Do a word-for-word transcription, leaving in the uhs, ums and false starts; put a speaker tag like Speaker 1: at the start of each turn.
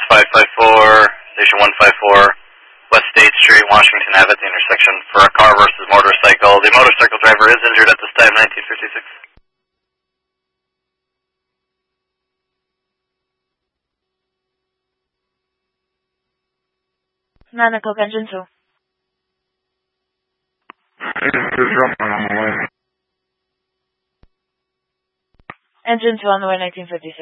Speaker 1: five five four, station one five four, West State Street, Washington Ave at the intersection for a car versus motorcycle. The motorcycle driver is injured at this time, nineteen fifty-six.
Speaker 2: Nanaco, engine two. Engine two on the way, nineteen fifty-six.